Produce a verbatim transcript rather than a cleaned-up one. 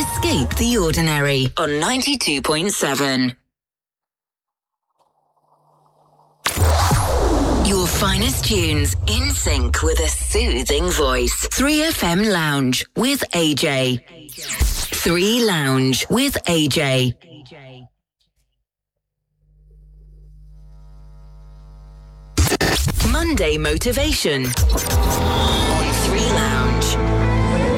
Escape the ordinary on ninety-two point seven. Your finest tunes in sync with a soothing voice. three F M Lounge with A J. three Lounge with A J. Monday Motivation.